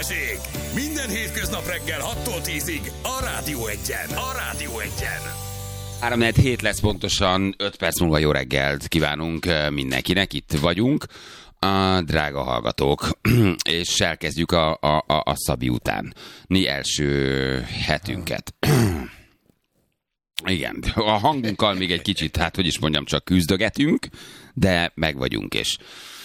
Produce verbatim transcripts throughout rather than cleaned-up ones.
Balázsék! Minden hétköznap reggel hattól tízig a Rádió Egyen. A Rádió Egyen. három negyvenhét lesz pontosan, öt perc múlva jó reggelt kívánunk mindenkinek, itt vagyunk, a drága hallgatók, és elkezdjük a, a, a, a Szabi után mi első hetünket. Igen, a hangunkkal még egy kicsit, hát hogy is mondjam, csak küzdögetünk, de meg vagyunk, és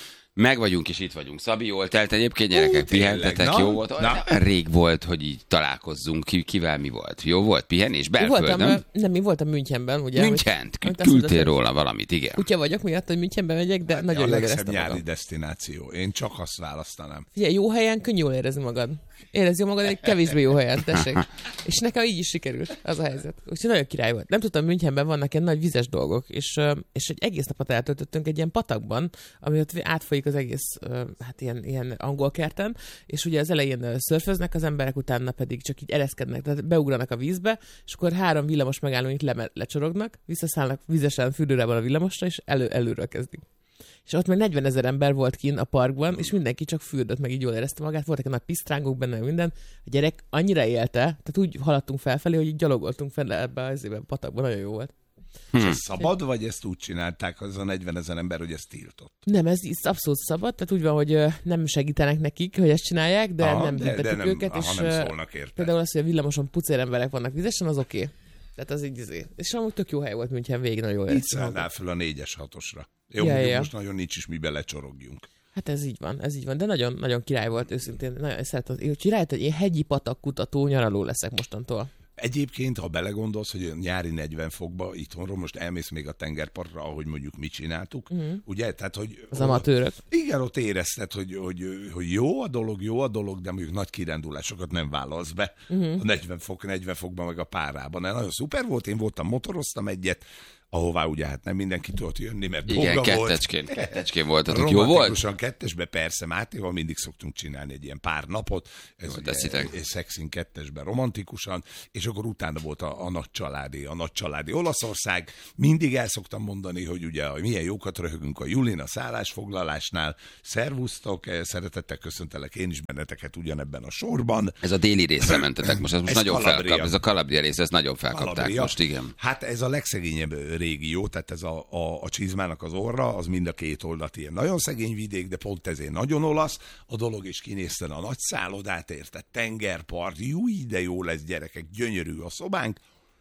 meg vagyunk, és itt vagyunk. Szabi, jól telt egyébként, gyerekek, pihentetek, jó volt? Na. Rég volt, hogy így találkozzunk. Ki, kivel mi volt? Jó volt? Pihenés? Belföld, nem? Nem, mi voltam Münchenben, ugye? München, küldtél róla valamit, igen. Kutya vagyok miatt, hogy Münchenbe megyek, de hát nagyon jól éreztem magam. A legszebb nyári destináció. Én csak azt választanám. Figyelj, jó helyen könnyű jól érezni magad. Érezi magad egy kevésbé jó helyen, tessék. És nekem így is sikerült az a helyzet. Úgyhogy nagyon király volt. Nem tudtam, Münchenben vannak ilyen nagy vizes dolgok, és, és egy egész napot eltöltöttünk egy ilyen patakban, ami ott átfolyik az egész, hát ilyen, ilyen angol kerten, és ugye az elején szörföznek az emberek, utána pedig csak így ereszkednek, tehát beugranak a vízbe, és akkor három villamos megállónyt le, lecsorognak, visszaszállnak vizesen fürdőrában a villamosra, és elő, előről kezdik. És ott meg negyvenezer ember volt kint a parkban, és mindenki csak fürdött, meg így jól érezte magát. Voltak a nagy pisztrángok benne, minden. A gyerek annyira élte, tehát úgy haladtunk felfelé, hogy így gyalogoltunk fel ebbe az évben patakban, nagyon jó volt. Hmm. És ez szabad, vagy ezt úgy csinálták, az a negyvenezer ember, hogy ezt tiltott? Nem, ez abszolút szabad, tehát úgy van, hogy nem segítenek nekik, hogy ezt csinálják, de aha, nem büntetik őket. Aha, és nem szólnak érte. Például az, hogy a villamoson pucér emberek vannak vizesen, az oké. Okay. Tehát az így azért. És amúgy tök jó hely volt München végig, nagyon jól éreztem. Így szállnál föl a négyes hatosra. Jó, ja, ja. Most nagyon nincs is mibe lecsorogjunk. Hát ez így van, ez így van, de nagyon, nagyon király volt őszintén. Nagyon szeretem, hogy rájött, hogy én hegyi patak kutató nyaraló leszek mostantól. Egyébként, ha belegondolsz, hogy nyári negyven fokba itthonról most elmész még a tengerpartra, ahogy mondjuk mi csináltuk, uh-huh. ugye? Tehát, hogy az amatőrök. Igen, ott érezted, hogy, hogy, hogy jó a dolog, jó a dolog, de mondjuk nagy kirándulásokat nem vállalsz be uh-huh. a negyven fok, negyven fokban meg a párában. De nagyon szuper volt, én voltam, motoroztam egyet, ahová ugye hát nem mindenki tudott jönni, mert igen, dolga kettecskén, volt. kettecskén voltatok, jó volt? Romantikusan kettesbe, persze, Mátéval mindig szoktunk csinálni egy ilyen pár napot, ez jó, ugye szexin kettesben romantikusan, és akkor utána volt a, a nagy családi, a nagy családi Olaszország. Mindig el szoktam mondani, hogy ugye milyen jókat röhögünk a Julin a szállásfoglalásnál. Szervusztok, szeretettel köszöntelek én is benneteket ugyanebben a sorban. Ez a déli részre mentetek most, ez most ez nagyon felkap, ez a Calabria rész, ez nagyon felkapták Calabria. Most, igen. Hát ez a legszegényebb régió, tehát ez a, a, a csizmának az orra, az mind a két oldalt ilyen nagyon szegény vidék, de pont ezért nagyon olasz a dolog, és kinézten a nagy szállodát, érted, tengerpart, jó, de jó lesz, gyerekek, gyönyörű a szobánk.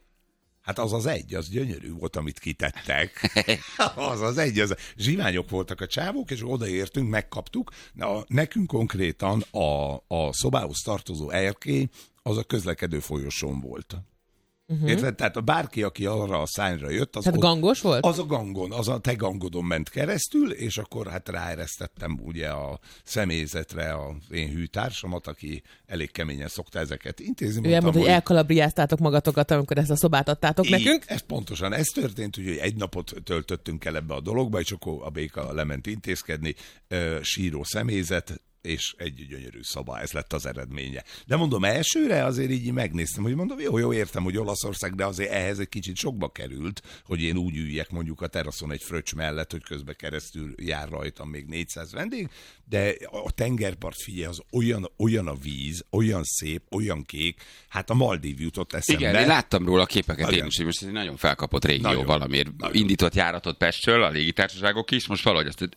Hát az az egy, az gyönyörű volt, amit kitettek. az az egy, az zsiványok voltak a csávók, és odaértünk, megkaptuk. Na, nekünk konkrétan a, a szobához tartozó erkély, az a közlekedő folyosón volt. Uh-huh. Érted? Tehát bárki, aki arra a szányra jött, az tehát ott, gangos volt? Az a gangon, az a te gangodon ment keresztül, és akkor hát ráeresztettem ugye a személyzetre az én hűtársamat, aki elég keményen szokta ezeket intézni. Ő elmondta, hogy elkalabriáztátok magatokat, amikor ezt a szobát adtátok így, nekünk. Ez pontosan, ez történt, ugye egy napot töltöttünk el ebbe a dologba, és akkor a béka lement intézkedni, síró személyzet, és egy gyönyörű szoba, ez lett az eredménye. De mondom, elsőre azért így megnéztem, hogy mondom, jó, jó, értem, hogy Olaszország, de azért ehhez egy kicsit sokba került, hogy én úgy üljek mondjuk a teraszon egy fröccs mellett, hogy közben keresztül jár rajtam még négyszáz vendég, de a tengerpart, figyelj, az olyan, olyan a víz, olyan szép, olyan kék, hát a Maldív jutott eszembe. Igen, én láttam róla a képeket nagyon. Én is, hogy most ez egy nagyon felkapott régió nagyon, valamiért. Nagyon. Indított járatot Pestről, a légitársaságok is, most valahogy azt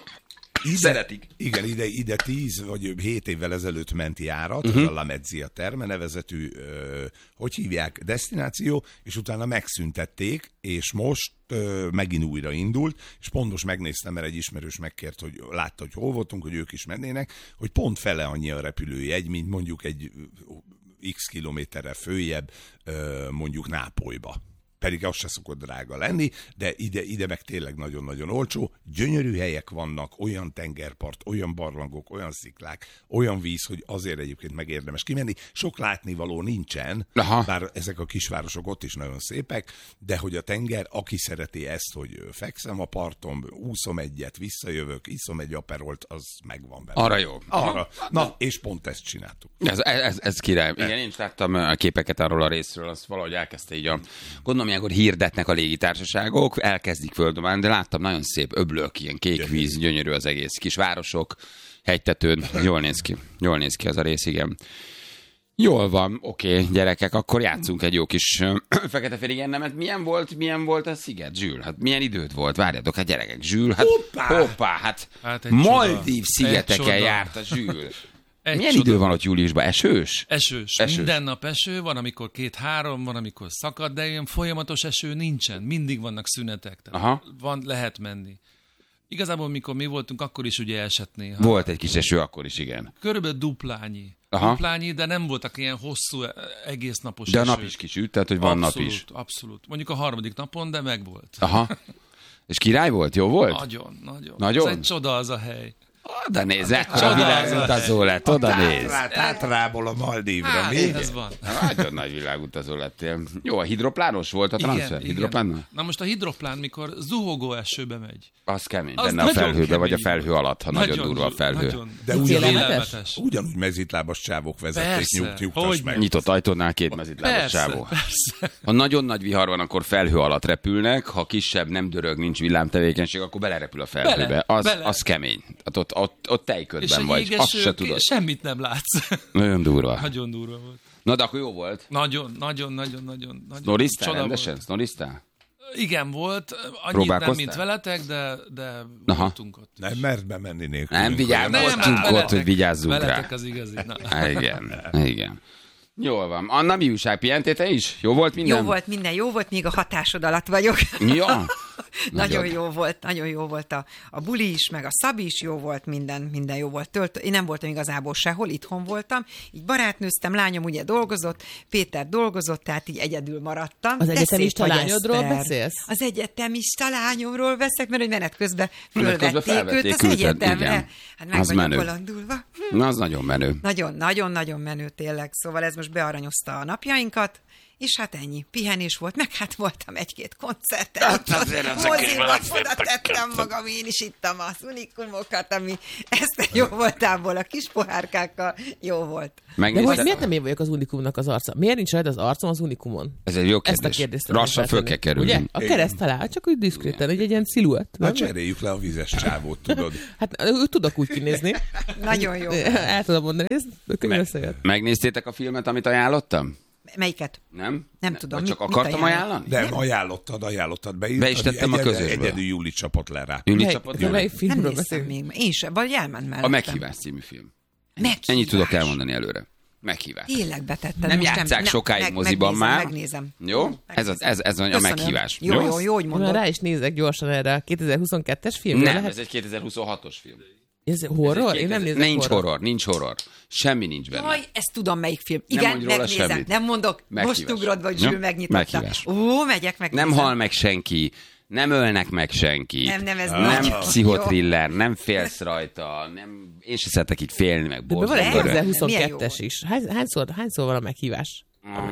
Ide, szeretik. Igen, ide, ide tíz vagy hét évvel ezelőtt ment járat, uh-huh. a La Mezzia Terme nevezetű, ö, hogy hívják, destináció, és utána megszüntették, és most ö, megint újra indult, és pont most megnéztem, mert egy ismerős megkért, hogy látta, hogy hol voltunk, hogy ők is mennének, hogy pont fele annyi a repülőjegy, mint mondjuk egy x kilométerrel följebb, ö, mondjuk Nápolyba. Pedig az se szokott drága lenni, de ide, ide meg tényleg nagyon-nagyon olcsó. Gyönyörű helyek vannak, olyan tengerpart, olyan barlangok, olyan sziklák, olyan víz, hogy azért egyébként megérdemes kimenni. Sok látnivaló nincsen, aha. Bár ezek a kisvárosok ott is nagyon szépek, de hogy a tenger, aki szereti ezt, hogy fekszem a parton, úszom egyet, visszajövök, iszom egy aperolt, az megvan benne. Arra jó. Arra. Na, és pont ezt csináltuk. Ez, ez, ez király. Igen, én is láttam a képeket arról a részről, azt valahogy elkezdte így a... Gondolom, valamilyenkor hirdetnek a légitársaságok, elkezdik földomálni, de láttam nagyon szép öblök, ilyen kék víz, gyönyörű az egész. Kis városok, hegytetőn, jól néz ki. Jól néz ki az a rész, igen. Jól van, oké, okay, gyerekek, akkor játszunk egy jó kis fekete-fehér igennemet. Milyen volt, milyen volt a sziget, Zsül? Hát milyen időt volt? Várjatok, hát gyerekek, Zsül, hát hoppá, hoppá hát, hát Maldív szigeteken járt a Zsül. Egy milyen csoda. Idő van ott júliusban? Esős? Esős. Esős. Minden nap eső, van, amikor két-három, van, amikor szakad, de ilyen folyamatos eső nincsen. Mindig vannak szünetek. Aha. Van, lehet menni. Igazából, mikor mi voltunk, akkor is ugye esett néha. Volt egy kis eső akkor is, igen. Körülbelül duplányi. Aha. Duplányi, de nem voltak ilyen hosszú, egész napos de esők. De a nap is kisüt, tehát hogy van abszolút, nap is. Abszolút. Mondjuk a harmadik napon, de megvolt. Aha. És király volt? Jó volt? Nagyon, nagyon. Nagyon? Ez egy csoda az a hely. Oda néz, ekkora világutazó lett, oda néz. Tátrából a Maldívra, mi? Ez van. Nagyon nagy világutazó lettél. Jó, a hidroplános volt a transfer? Hidroplán? Na most a hidroplán, mikor zuhogó esőbe megy. Az kemény, az benne a felhőbe, kemény. Vagy a felhő alatt, ha nagyon, nagyon durva a felhő. Nagyon. De ugyanúgy, ugyanúgy mezitlábas csávok vezették, nyugt, nyugtass meg. Nyitott ajtónál két mezitlábas csávó. Ha nagyon nagy vihar van, akkor felhő alatt repülnek, ha kisebb, nem dörög, nincs villámtevékenység, akkor belerepül a felhőbe. Bele, az, bele. az kemény. Ott, ott, ott tejködben vagy, azt se tudod. Semmit nem látsz. Nagyon durva. Nagyon durva volt. Na, de akkor jó volt. Nagyon, nagyon, nagyon, nagyon. Snoriztál rendesen? Snoriztál? Igen, volt. Annyit nem, mint veletek, de, de voltunk ott. Nem mert bemenni nélkül. Nem vigyázzunk ott, hogy vigyázzunk rá. Veletek az igazi. Igen, igen. Jól van. Anna, mi újság? Pihentél te is? Jó volt minden? Jó volt minden, jó volt, még a hatásod alatt vagyok. Ja. Nagyon jó volt, nagyon jó volt a, a buli is, meg a Szabi is jó volt, minden, minden jó volt. Tölt, én nem voltam igazából sehol, itthon voltam, így barátnőztem, lányom ugye dolgozott, Péter dolgozott, tehát így egyedül maradtam. Az egyetemista lányodról beszélsz? Az egyetemista lányomról beszélek, mert hogy menet közben fölvették őt az egyetemre. Hát meg vagyok bolondulva. Na, az nagyon menő. Nagyon-nagyon-nagyon menő tényleg, szóval ez most bearanyozta a napjainkat. És hát ennyi. Pihenés volt, meg hát voltam egy-két koncerten. Hát moziba oda tettem magam, én is ittam az unikumokat, ami ezt jó voltából, a kis pohárkákkal jó volt. De hogy miért nem én vagyok az unikumnak az arca? Miért nincs rajta az arcom az unikumon? Ez egy jó kérdés. Ezt a kérdést lassan föl kell kerülni. Ugye? A kereszt alá, csak úgy diszkréten, hogy egy ilyen sziluett. Na cseréljük le a vizes csávót, tudod. Hát tudok úgy kinézni. Nagyon jó. El tudom mondani, ez könnyen összejött. Megnéztétek a filmet, amit ajánlottam? Melyiket? Nem? Nem tudom. Vagy csak mit, akartam mit ajánlani? Nem, ajánlottad, ajánlottad. Beírtad, be is tettem egyed, a közösből. Egyedül Júli csapott le rá. Júli csapott le? Nem néztem még. Én sem, vagy elment mellett. A Meghívás című film. Meghívás. Ennyit tudok elmondani előre. Meghívás. Tényleg betettem. Nem játsszák sokáig meg, moziban megnézem, már. Megnézem. Jó? Ez, az, ez, ez a meghívás. Jó, jó, jó, jó, hogy mondod. Rá is nézek gyorsan erre a kétezer-huszonkettes filmre. Nem, lehet? ez egy kétezer-huszonhatos film. Ez horror? Ez kétezer... Én nem nézek nincs horror. horror. Nincs horror. Semmi nincs benne. Jaj, ezt tudom, melyik film. Igen, nem megnézem. Semmit. Nem mondok. Meghívás. Most ugrod, vagy Zsül megnyitotta. Ó, megyek, megnézem. Nem hal meg senki. Nem ölnek meg senki. Nem, nem, ez nem nagy. pszichotriller, nem félsz rajta, nem... Én se szeretek itt félni, meg De van egy borzasztó. kétezer-huszonkettes is. Hány, hányszor, hányszor van a meghívás?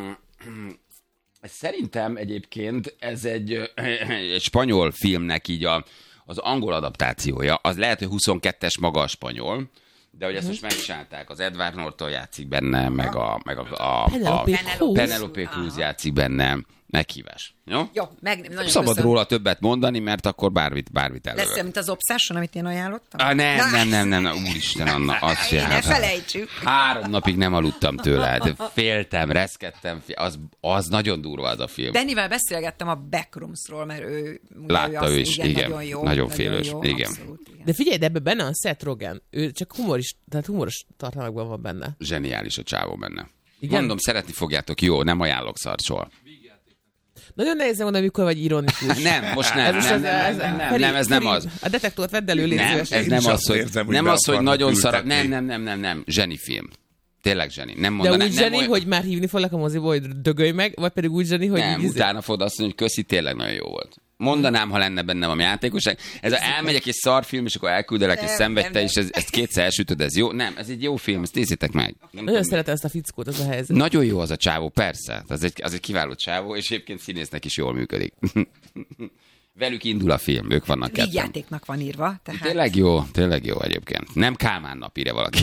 Szerintem egyébként ez egy, egy spanyol filmnek így a, az angol adaptációja. Az lehet, hogy huszonkettes maga a spanyol, de hogy ezt most megcsinálták. Az Edward Norton játszik benne, meg a, meg a, a, a Penelope Cruz. Penelope Cruz játszik benne. Meghívás. Jó? Jó, meg, nagyon Szabad köszönöm. róla többet mondani, mert akkor bármit, bármit előbb. Lesz, mint az Obsession, amit én ajánlottam? Ah, nem, nem, nem, nem, nem, úristen, Anna, azt Ne felejtsük. Három napig nem aludtam tőle, de féltem, reszkedtem, az, az nagyon durva az a film. Bennivel beszélgettem a Backroomsról, mert ő... Látta ő, ő is, igen, igen, nagyon, jó, nagyon félős, jó, igen. abszolút, igen. De figyelj, de ebben benne a Seth Rogen. Ő csak humoris, tehát humoros tartalmakban van benne. Zseniális a csávó benne. Igen? Mondom, szeretni fogjátok, jó, nem ajánlok szart soha. Nagyon nehéz mondani, amikor vagy ironikus. Nem, most nem, Ez nem, az- ez- nem, nem, Feri- nem, ez nem Feri, az. A detektort vedd elő, légy Nem, szíves. ez Én nem is az, azt hogy, érzem, hogy nem be az, hogy akarnak nagyon szarab. ültetni. Nem, nem, nem, nem, nem, zseni film. Tényleg zseni. Nem De mondanám, úgy nem zseni, olyan- hogy már hívni foglak a moziba, hogy dögölj meg, vagy pedig úgy zseni, hogy Nem, így izé- utána fogod azt mondani, hogy köszi, tényleg nagyon jó volt. Mondanám, ha lenne bennem a játékosság. Ez a elmegyek egy szarfilm, és akkor elküldelek, és Nem, szenvedj nem, te, nem. és ez, ezt kétszer elsütöd, ez jó? Nem, ez egy jó film, ezt nézzétek meg. Nem Nagyon tudom. szeretem ezt a fickót, az a helyzet. Nagyon jó az a csávó, persze. Az egy, az egy kiváló csávó, és egyébként színésznek is jól működik. Velük indul a film, ők vannak ketten. Vígjátéknak van írva. Tehát... Tényleg jó, tényleg jó egyébként. Nem Kálmán nap írja valaki.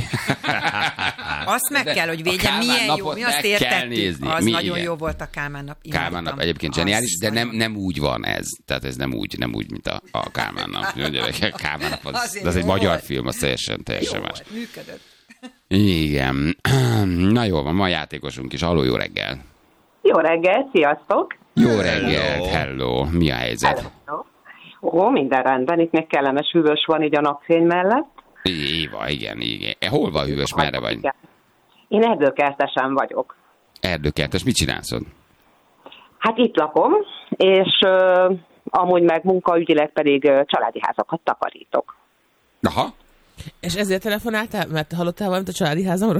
Azt meg kell, hogy védjen, milyen jó, mi azt értettük. Az mi, nagyon igen. Jó volt a Kálmán nap. Kálmán nap egyébként zseniális, de nem, nem úgy van ez. Tehát ez nem úgy, nem úgy, mint a, a Kálmán nap. Kálmán nap az, az egy magyar film, az teljesen, teljesen más. Jó, működött. Igen. Na jó van, ma játékosunk is. Halló, jó reggel. Jó reggel, sziasztok! Jó reggelt, hello. Mi a helyzet? Hello. Ó, minden rendben, itt még kellemes hűvös van így a napfény mellett. Éva, igen, igen. Hol van hűvös, merre vagy? Én erdőkertesen vagyok. Erdőkertes, mit csinálsz ott? Hát itt lakom, és uh, amúgy meg munkaügyileg pedig uh, családi házakat takarítok. Aha. És ezért telefonáltál? Mert hallottál valamit a családi házamról?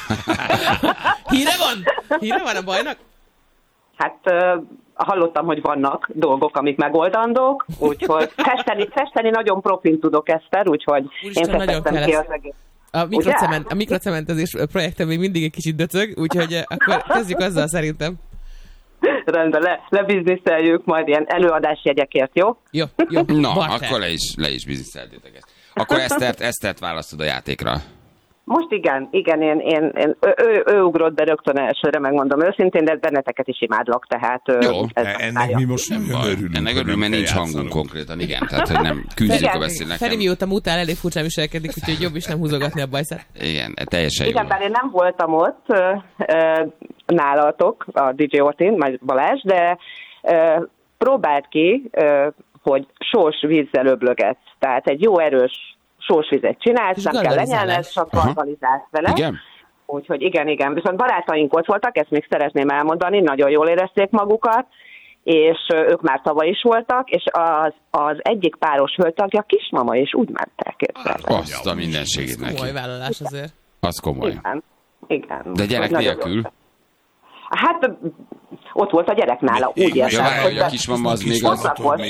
Híre van? Híre van a bajnak? Hát uh, hallottam, hogy vannak dolgok, amik megoldandók, úgyhogy festeni, festeni nagyon profin tudok, Eszter, úgyhogy Úristen, én festettem ki az egész. A, mikrocement, a mikrocementezés projektem még mindig egy kicsit döcög, úgyhogy akkor kezdjük azzal szerintem. Rendben, le, lebizniszeljük majd ilyen előadásjegyekért, jó? Jó, jó. Na, Barter. akkor le is, le is bizniszeltétek ezt. Akkor Esztert, Esztert választod a játékra. Most igen, igen, én, én, én ő, ő, ő ugrott be rögtön elsőre, megmondom őszintén, de benneteket is imádlak, tehát... Jó, ez ennek mi most nem örülünk. Ennek örülünk, mert nincs hangunk konkrétan, igen, tehát hogy nem küzdjük a beszélnek. Feri mióta mutál, elég furcsán viselkedik, úgyhogy jobb is nem húzogatni a bajszát. Igen, teljesen jó. Igen, bár én nem voltam ott ö, ö, nálatok, a dé dzsé Ortin, majd Balázs, de ö, próbált ki, ö, hogy sós vízzel öblögetsz, tehát egy jó erős sósvizet csinálsz, nem kell lenyelned, csak galvanizálsz vele. Igen? Úgyhogy igen, igen. Viszont barátaink ott voltak, ezt még szeretném elmondani, nagyon jól érezték magukat, és ők már tavaly is voltak, és az, az egyik páros hölgytagja kismama, és úgy mentek. Azt a mindenségét neki. Komoly vállalás azért. Az komoly. Igen, igen. De gyerek nélkül? Hát ott volt a gyerek nála, úgy értem. Ja, hogy a kismama az még az,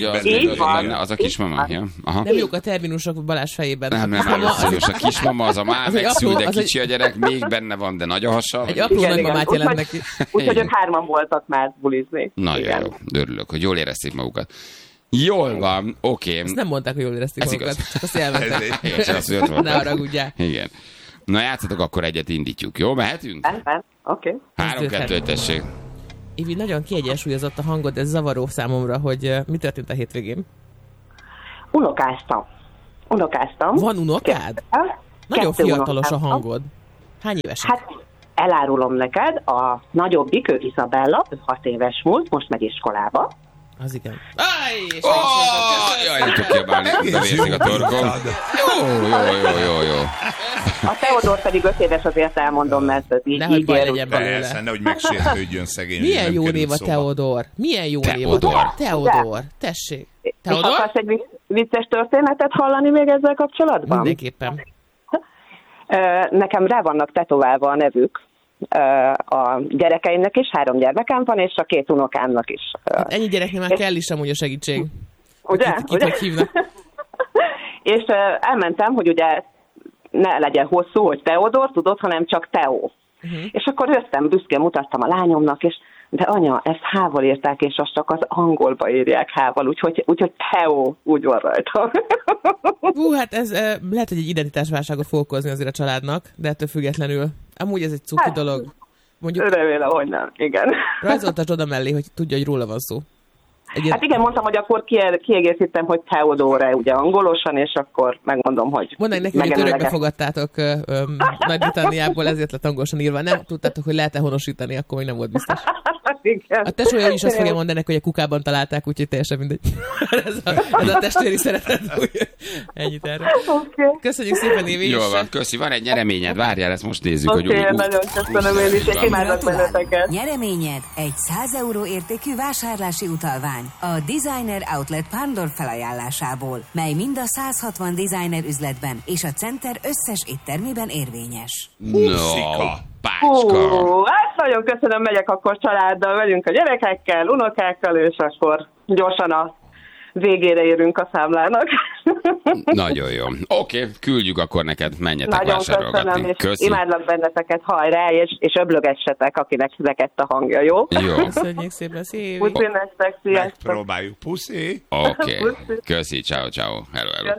az a kismama. Ja. Aha. Nem jók a terminusok Balázs fejében. Nem, nem, nem, a kismama az a már megszül, de kicsi a gyerek, még benne van, de nagy a hasa. Egy apró nagymamát jelent neki. Úgyhogy ők hárman voltak már bulizni. Nagyon jó, örülök, hogy jól érezték magukat. Jól van, oké. Ezt nem mondták, hogy jól érezték magukat, csak azt elmentek. Ne haragudjál. Igen. Na játszatok, akkor egyet indítjuk, jó? Mehetünk? Oké. Okay. Három-kettő, tessék. Ivi, nagyon kiegyensúlyozott a hangod, ez zavaró számomra, hogy uh, mi történt a hétvégén? Unokáztam. Unokáztam. Van unokád? Kettő. Nagyon fiatalos unokáztam. A hangod. Hány évesek? Hát elárulom neked, a nagyobbik, ő Izabella, ő hat éves múlt, most megy iskolába. Az igen. Aj! Oh, jaj, nem tudok kiabálni, bevérzik a torkom. Jó, jó, jó, jó, jó. A Teodor pedig öt éves, azért elmondom, mert ez így, nehogy így baj legyen belőle. Persze, nehogy megsértődjön szegény. Milyen jó név a Teodor? Milyen jó név a Teodor? Tessék. Teodor? És akarsz egy vicces történetet hallani még ezzel kapcsolatban? Mindenképpen. Nekem rá vannak tetoválva a nevük. A gyerekeimnek is, három gyermekem van, és a két unokámnak is. Hát ennyi gyereknél már kell is amúgy a segítség. Ugye? Kit, kit hívnak? És elmentem, hogy ugye ne legyen hosszú, hogy Teodor, tudod, hanem csak Teo. Uh-huh. És akkor jöttem, büszkén mutattam a lányomnak, és de anya, ezt H-val írták, és azt csak az angolba írják H-val, úgyhogy, úgyhogy Teo úgy van rajta. Hú, hát ez eh, lehet, hogy egy identitásválságot fog okozni azért a családnak, de ettől függetlenül. Amúgy ez egy cuki hát, dolog. Mondjuk, remélem, hogy nem, igen. Rajzoltasd oda mellé, hogy tudja, hogy róla van szó. Egy hát igen, mondtam, hogy akkor kiegészítem, hogy Teodore, ugye angolosan, és akkor megmondom, hogy... Mondd neki, hogy örökbe fogadtátok Nagy-Britanniából, ezért lett angolosan írva. Nem tudtátok, hogy lehet-e honosítani, akkor még nem volt biztos. Igen. A tesója is azt fogja mondani, hogy a kukában találták, úgyhogy teljesen mindegy. ez, a, ez a testvéri szeretet. Ennyit erre. Okay. Köszönjük szépen, Évi. Jól van, köszi. Van egy nyereményed, várjál, ezt most nézzük. Oké, okay, hogy nagyon köszönöm én is, egy imádok benneteket. Nyereményed egy száz euró értékű vásárlási utalvány a Designer Outlet Pándor felajánlásából, mely mind a száz hatvan designer üzletben és a Center összes éttermében érvényes. No. Pácska. Hú, hát nagyon köszönöm, megyek akkor családdal, vagyunk a gyerekekkel, unokákkal, és akkor gyorsan a végére érünk a számlának. Nagyon jó. Oké, okay, küldjük akkor neked, menjetek nagyon vásárolgatni. Köszönöm, és Köszi. imádlak benneteket, hajrá, és, és öblögessetek, akinek rekedt a hangja, jó? Jó. Köszönjük szépen, szépen. Puszi nektek, sziasztok. Megpróbáljuk, puszi. Oké, okay. Köszi, ciao, ciao. Hello, hello.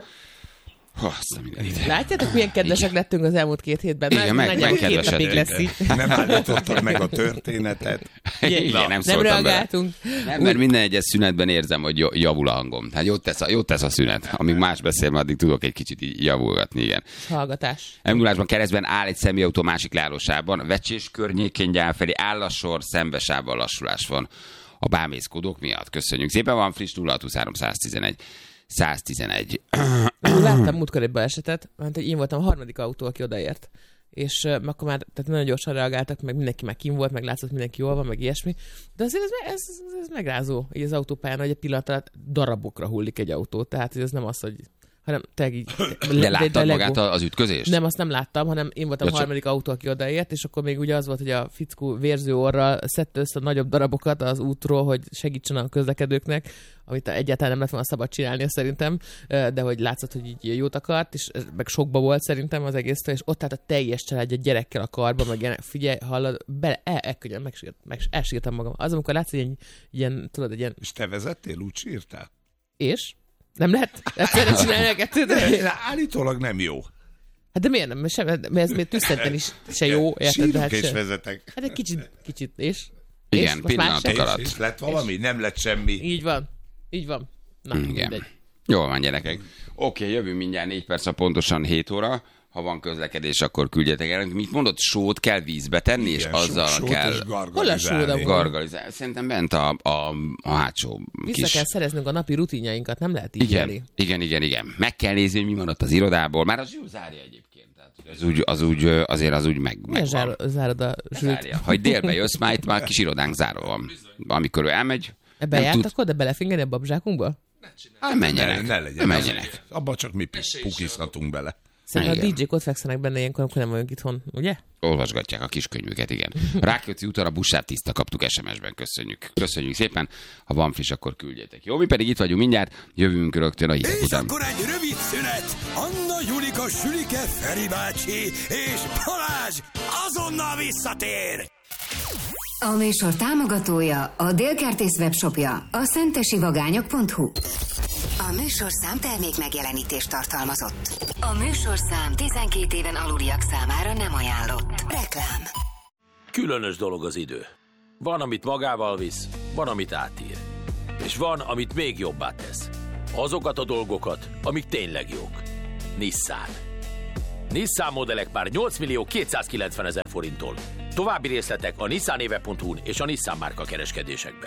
Oh, látjátok, milyen kedvesek lettünk az elmúlt két hétben? Igen, meg, meg két napig lesz így. Nem állítottak meg a történetet. Igen, Igen nem, nem szóltam reagáltunk. Bele. Nem, mert minden egyes szünetben érzem, hogy javul a hangom. Hát jót tesz a, jót tesz a szünet. Amíg más beszél, addig tudok egy kicsit így javulgatni, igen. Hallgatás. Emgulásban keresztben áll egy személyautó másik leállósában. Vecsés környékén gyál felé áll a sor, szembesában lassulás van a bámészkodók miatt. Köszönjük szépen, van friss nulla hatszázhuszonhárom száztizenegy száztizenegy. Láttam múltkor egy balesetet, mert én voltam a harmadik autó, aki odaért. És uh, akkor már tehát nagyon gyorsan reagáltak, meg mindenki már kim volt, meg látszott, mindenki jól van, meg ilyesmi. De azért ez, ez, ez megrázó, így az autópályán, hogy egy pillanat alatt darabokra hullik egy autó. Tehát hogy ez nem az, hogy hanem te így... De láttad magát az ütközést? Nem, azt nem láttam, hanem én voltam ja, a harmadik csak... autó, aki odaért, és akkor még ugye az volt, hogy a fickó vérző orral szedte össze a nagyobb darabokat az útról, hogy segítsen a közlekedőknek, amit egyáltalán nem lett volna szabad csinálni szerintem, de hogy látszott, hogy így jót akart, és meg sokba volt szerintem az egésztől, és ott állt a teljes családja gyerekkel a karba, meg ilyenek, figyelj, hallod, bele, el, elkönnyen megsírt, meg, elsírtam magam. Az, amikor látsz, hogy ilyen, ilyen, tudod, egy ilyen... És te vezettél, úgy sírtál? És? Nem lehet? Egyszerre csinálni a kettőt? Állítólag nem jó. Hát de miért nem? Sem, mert ez még tüsszenten is se jó. Érted? Sírok hát és se. vezetek. Hát egy kicsit, kicsit, és? Igen, és? pillanatok alatt. És, és lett valami? És? Nem lett semmi. Így van. Így van. Na, igen. Mindegy. Jól van, gyerekek. Oké, okay, jövünk mindjárt négy perc, pontosan hét óra. Ha van közlekedés, akkor küldjetek el. Mit mondod, sót kell vízbe tenni, igen, és azzal sót kell gargalizálni. gargalizálni. Szerintem bent a, a, a hátsó Vissza kis... kell szereznünk a napi rutinjainkat, nem lehet így igen, élni. igen, igen, igen. Meg kell nézni, hogy mi van ott az irodából. Már az Zsül zárja egyébként. Tehát az úgy, az úgy, azért az úgy meg, meg zár, zárod a Zsült? Ha délbe jössz, már itt már kis irodánk zárva van. Amikor ő elmegy... Ebbe jártak tud... oda belefingeni a babzsákunkba? Hát menjenek. Ne, ne legyen. Menjenek. Abba csak mi pukizhatunk bele. Szerintem a dé jék ott fekszenek benne ilyenkor, amikor nem vagyunk itthon, ugye? Olvasgatják a kiskönyvüket, igen. Rákóczi úton a buszát tiszta kaptuk es em es-ben, köszönjük. Köszönjük szépen, ha van friss, akkor küldjetek. Jó, mi pedig itt vagyunk mindjárt, jövünk rögtön a hírek után. És akkor egy rövid szünet. Anna, Julika, Sülike, Feri bácsi és Balázs azonnal visszatér. A műsor támogatója, a Délkertész webshopja, a szentesivagányok pont hu. A műsorszám termék megjelenítést tartalmazott. A műsorszám tizenkét éven aluliak számára nem ajánlott. Reklám. Különös dolog az idő. Van, amit magával visz, van, amit átír. És van, amit még jobbá tesz. Azokat a dolgokat, amik tényleg jók. Nissan. Nissan modellek már nyolc millió kétszázkilencven ezer forinttól. További részletek a nissanéve pont hu-n és a Nissan márka kereskedésekben.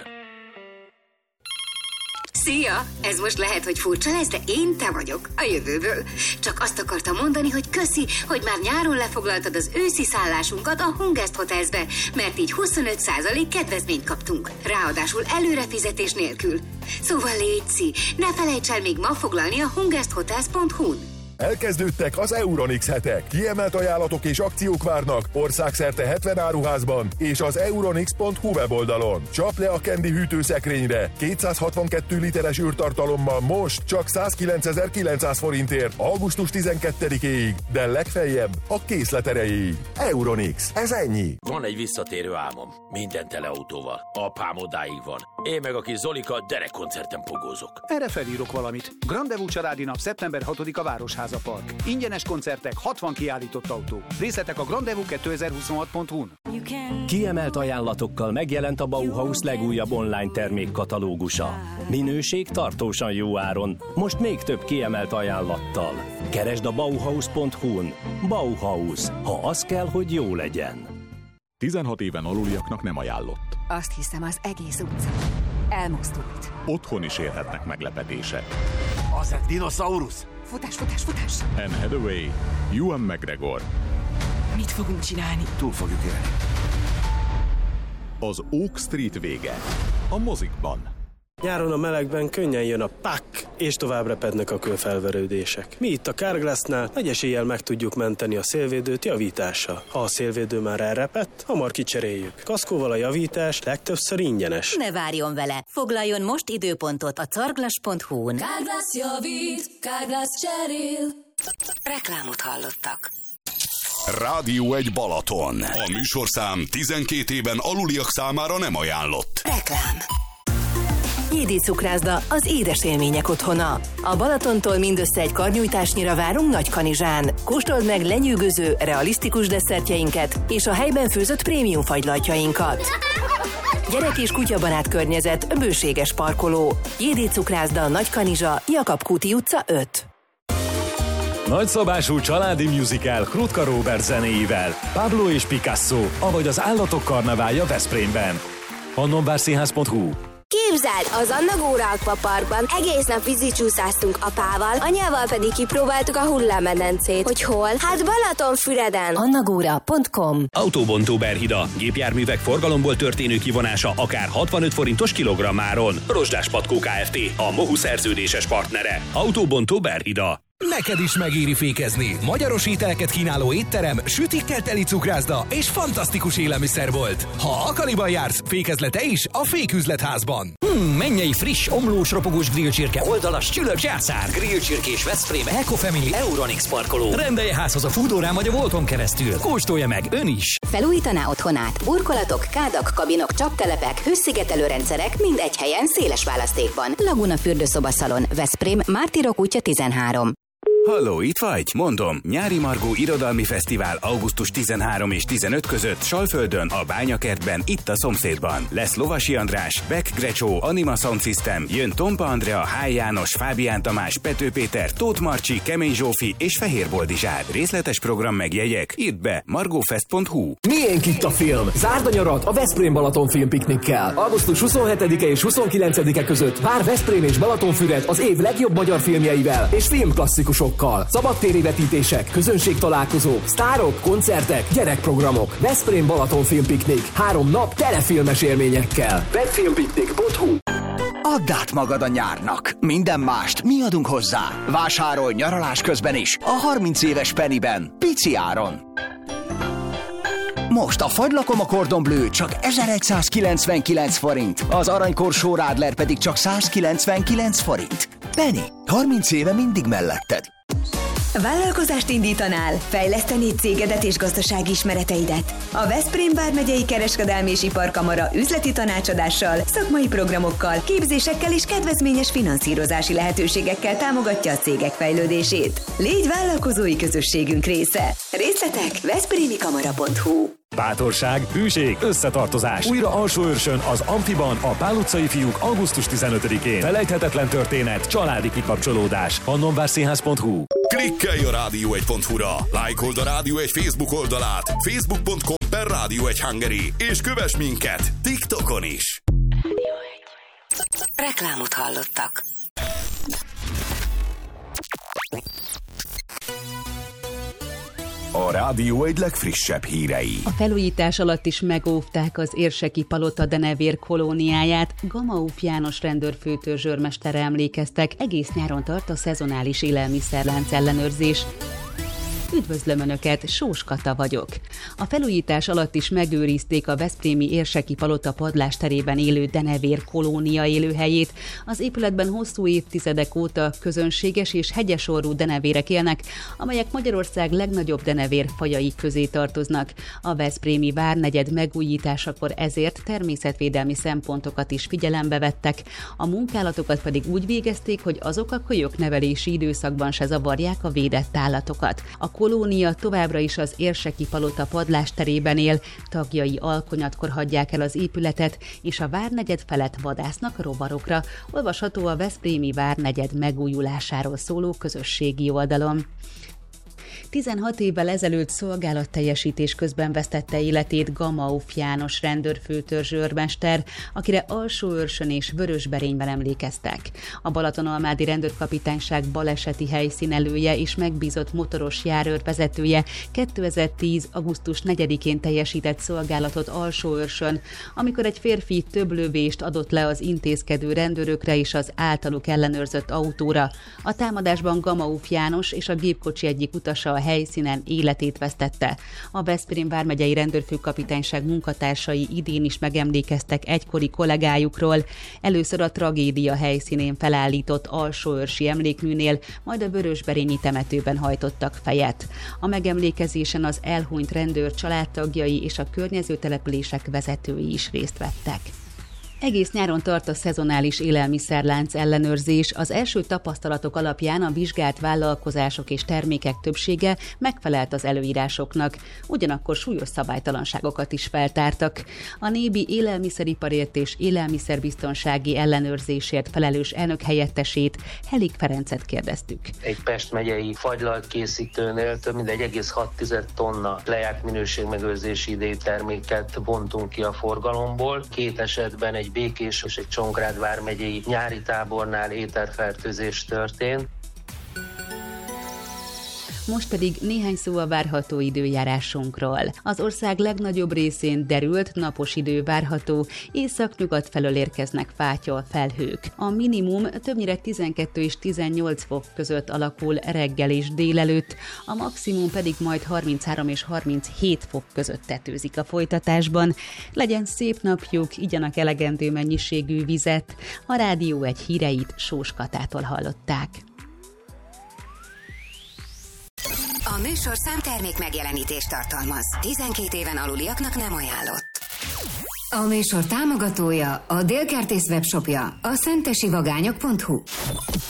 Szia! Ez most lehet, hogy furcsa lesz, de én te vagyok, a jövőből. Csak azt akartam mondani, hogy köszi, hogy már nyáron lefoglaltad az őszi szállásunkat a Hungest Hotelsbe, mert így huszonöt százalék kedvezményt kaptunk. Ráadásul előrefizetés nélkül. Szóval létszi, ne felejts el még ma foglalni a hungest hotels pont hu-n. Elkezdődtek az Euronix hetek. Kiemelt ajánlatok és akciók várnak országszerte hetven áruházban és az euronix pont hu weboldalon. Csap le a Candy hűtőszekrényre kétszázhatvankettő literes űrtartalommal most csak százkilencezer-kilencszáz forintért augusztus tizenkettedikéig, de legfeljebb a készlet erejéig. Euronix, ez ennyi. Van egy visszatérő álmom. Minden tele autóval. Apám odáig van. Én meg a kis Zolika derekkoncerten pogózok. Erre felírok valamit. Grandevú családi nap szeptember hatodika Városháza Park. Ingyenes koncertek, hatvan kiállított autó. Részletek a grandevú kétezer-huszonhat pont hu-n. Kiemelt ajánlatokkal megjelent a Bauhaus legújabb online termékkatalógusa. Minőség tartósan jó áron, most még több kiemelt ajánlattal. Keresd a bauhaus pont hu-n. Bauhaus, ha az kell, hogy jó legyen. tizenhat éven aluliaknak nem ajánlott. Azt hiszem, az egész utca elmozdult. Otthon is érhetnek meglepetések. Az egy dinoszaurusz! Futás, futás, futás! Anne Hathaway, Ewan McGregor. Mit fogunk csinálni? Túl fogjuk élni. Az Oak Street vége. A mozikban. Nyáron a melegben könnyen jön a pak, és tovább repednek a kőfelverődések. Mi itt a Carglassnál nagy eséllyel meg tudjuk menteni a szélvédőt javítással. Ha a szélvédő már elrepett, hamar kicseréljük. Kaszkóval a javítás legtöbbször ingyenes. Ne várjon vele! Foglaljon most időpontot a carglass pont hu-n. Carglass javít, Carglass cserél. Reklámot hallottak. Rádió egy Balaton. A műsorszám tizenkét éven aluliak számára nem ajánlott. Reklám. Jédi Cukrászda, az édes élmények otthona. A Balatontól mindössze egy karnyújtásnyira várunk Nagykanizsán. Kóstold meg lenyűgöző, realisztikus desszertjeinket és a helyben főzött prémium fagylaltjainkat. Gyerek és kutyabarát környezet, bőséges parkoló. Jédi Cukrászda, Nagykanizsa, Jakab Kúti utca öt. Nagyszabású családi musical Krutka Róbert zenéivel, Pablo és Picasso, avagy az Állatok karneválja Veszprémben. pannonvárszínház pont hu. Képzeld, az Anna Góra Aquaparkban egész nap vízicsúszáztunk apával, anyával pedig kipróbáltuk a hullámmedencét. Hogy hol? Hát Balatonfüreden. annagóra pont com. Autóbontó Berhida. Gépjárművek forgalomból történő kivonása akár hatvanöt forintos kilogrammáron. Rozsdás Patkó Kft. A MOHU szerződéses partnere. Autóbontó Berhida. Neked is megéri fékezni. Magyaros ételeket kínáló étterem, sütikkel teli cukrászda és fantasztikus élelmiszerbolt. Ha Akaliban jársz, fékezlete is a Féküzletházban. Hmm, mennyei friss, omlós, ropogós grillcsirke, oldalas, csülök zsászár, grillcsirkés Veszprém, Eco Family, Euronix parkoló. Rendelje házhoz a Foodórán vagy a Volton keresztül. Kóstolja meg ön is. Felújítaná otthonát? Burkolatok, kádak, kabinok, csaptelepek, hőszigetelő rendszerek mind egy helyen, széles választékban. Laguna fürdőszobaszalon, Veszprém, Mártirok útja tizenhárom. Halló, itt vagy? Mondom, Nyári Margó Irodalmi Fesztivál augusztus tizenharmadika és tizenötödike között Salföldön, a Bányakert-ben, itt a szomszédban. Lesz Lovasi András, Beck Grecsó, Anima Sound System, jön Tompa Andrea, Háj János, Fábián Tamás, Pető Péter, Tóth Marcsi, Kemény Zsófi és Fehér Boldizsár. Részletes program megjegyek, írd be margófest pont hu. Miénk itt a film? Zárd a nyarat a Veszprém Balaton filmpiknikkel. augusztus huszonhetedike és huszonkilencedike között vár Veszprém és Balatonfüred az év legjobb magyar filmjeivel és filmklasszikusokkal. Szabadtéri vetítések, közönségtalálkozók, sztárok, koncertek, gyerekprogramok. Veszprém Balaton filmpiknik. Három nap telefilmes élményekkel. webfilmpiknik pont hu. Add át magad a nyárnak. Minden mást mi adunk hozzá. Vásárolj nyaralás közben is a harminc éves Pennyben. Pici áron. Most a fagylakom a Cordon Bleu csak ezeregyszázkilencvenkilenc forint, az aranykorsó Radler pedig csak százkilencvenkilenc forint. Penny, harminc éve mindig melletted. Vállalkozást indítanál? Fejlesztenéd cégedet és gazdasági ismereteidet? A Veszprém vármegyei Kereskedelmi és Iparkamara üzleti tanácsadással, szakmai programokkal, képzésekkel és kedvezményes finanszírozási lehetőségekkel támogatja a cégek fejlődését. Légy vállalkozói közösségünk része. Részletek veszprémikamara pont hu. Bátorság, hűség, összetartozás. Újra Alsóőrsön, az Amfiban, a Pál utcai fiúk augusztus tizenötödikén. Felejthetetlen történet, családi kikapcsolódás. pannonvárszínház pont hu. Klikkelj a rádió egy pont hu-ra, lájkold a Rádió egy Facebook oldalát, facebook pont com per Rádió egy Hungary, és kövess minket TikTokon is. Reklámot hallottak. A Rádió egy legfrissebb hírei. A felújítás alatt is megóvták az érseki palota denevér kolóniáját. Gamauf János rendőrfőtörzsőrmestere emlékeztek, egész nyáron tart a szezonális élelmiszerlánc ellenőrzés. Üdvözlöm Önöket, Sós Kata vagyok. A felújítás alatt is megőrizték a veszprémi érseki palota padlásterében élő denevér kolónia élőhelyét. Az épületben hosszú évtizedek óta közönséges és hegyesorrú denevérek élnek, amelyek Magyarország legnagyobb denevér fajai közé tartoznak. A veszprémi várnegyed megújításakor ezért természetvédelmi szempontokat is figyelembe vettek. A munkálatokat pedig úgy végezték, hogy azok a kölyöknevelési időszakban se zavarják a védett állatokat. A kolónia továbbra is az érseki palota padlásterében él, tagjai alkonyatkor hagyják el az épületet, és a várnegyed felett vadásznak rovarokra. Olvasható a veszprémi várnegyed megújulásáról szóló közösségi oldalon. tizenhat évvel ezelőtt szolgálatteljesítés közben vesztette életét Gamauf János rendőrfőtörzs őrmester, akire Alsóőrsön és Vörösberényben emlékeztek. A Balatonalmádi rendőrkapitányság baleseti helyszínelője és megbízott motoros járőrvezetője kétezer-tíz. augusztus negyedikén teljesített szolgálatot Alsóőrsön, amikor egy férfi több lövést adott le az intézkedő rendőrökre és az általuk ellenőrzött autóra. A támadásban Gamauf János és a gépkocsi egyik utasa a helyszínen életét vesztette. A Veszprém vármegyei rendőrfőkapitányság munkatársai idén is megemlékeztek egykori kollégájukról. Először a tragédia helyszínén felállított alsóőrsi emlékműnél, majd a vörösberényi temetőben hajtottak fejet. A megemlékezésen az elhunyt rendőr családtagjai és a környező települések vezetői is részt vettek. Egész nyáron tart a szezonális élelmiszerlánc ellenőrzés. Az első tapasztalatok alapján a vizsgált vállalkozások és termékek többsége megfelelt az előírásoknak, ugyanakkor súlyos szabálytalanságokat is feltártak. A Nébi élelmiszeriparért és élelmiszerbiztonsági ellenőrzésért felelős elnökhelyettesét, Helik Ferencet kérdeztük. Egy Pest megyei fagylalt készítőnél több mint egy egész hat tonna lejárt minőségmegőrzési idejű terméket vontunk ki a forgalomból. Két esetben egy Békés és egy Csongrád vármegyei nyári tábornál éterfertőzés történt. Most pedig néhány szó a várható időjárásunkról. Az ország legnagyobb részén derült, napos idő várható, észak-nyugat felől érkeznek fátyol felhők. A minimum többnyire tizenkettő és tizennyolc fok között alakul reggel és délelőtt, a maximum pedig majd harminchárom és harminchét fok között tetőzik a folytatásban. Legyen szép napjuk, igyanak elegendő mennyiségű vizet. A Rádió egy híreit Sós Katától hallották. A műsorszám termék megjelenítést tartalmaz. tizenkét éven aluliaknak nem ajánlott. A műsor támogatója, a Délkertész webshopja, a szentesivagányok pont hu.